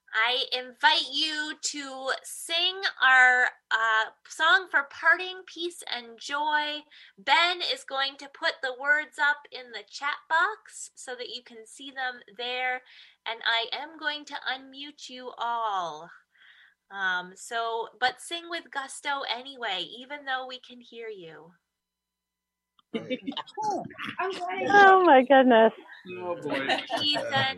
I invite you to sing our song for parting, peace, and joy. Ben is going to put the words up in the chat box so that you can see them there, and I am going to unmute you all. But sing with gusto anyway, even though we can hear you. Oh my goodness. Oh boy. Peace and